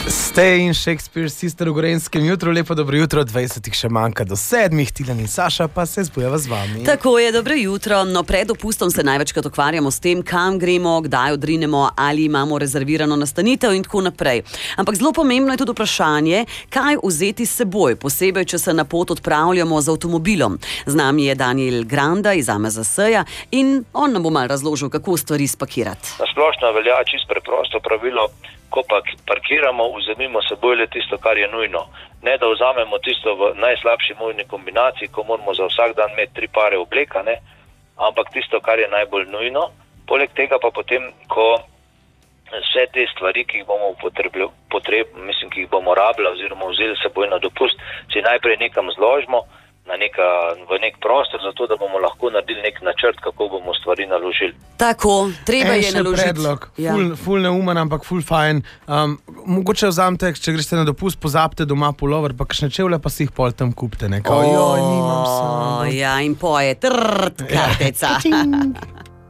Ste in Shakespeare's Sister v Gorenjskem jutru, lepo dobro jutro, 20 še manjka do 7, Tilen in Saša pa se zbujava z vami. Tako je, dobro jutro. No, pred dopustom se največkrat ukvarjamo s tem, kam gremo, kdaj odrinemo, ali imamo rezervirano nastanitev in tako naprej. Ampak zelo pomembno je tudi vprašanje, kaj vzeti s seboj, posebej, če se na pot odpravljamo z avtomobilom. Z nami je Daniel Granda iz AMZS-ja in on nam bo malo razložil, kako stvari spakirati. Na splošno velja čisto preprosto pravilo, ko pa parkiramo, vzemimo seboj le tisto, kar je nujno. Ne, da vzamemo tisto v najslabši možni kombinaciji, ko moramo za vsak dan imeti 3 pare obleka, ne, ampak tisto, kar je najbolj nujno. Poleg tega pa potem, ko vse te stvari, ki jih bomo ki jih bomo rabili oziroma vzeli seboj na dopust, si najprej nekam zložimo v nek prostor, zato da bomo lahko naredili nek načrt, kako bomo stvari naložili. Tako, treba je naložiti. Predlog, ful neumen, ampak ful fajn. Mogoče vzamete, če greste na dopust, pozabite doma pulover, pa kakšne čevlje, pa si jih pol tam kupite. Nimam se. Ja, in poje, karteca.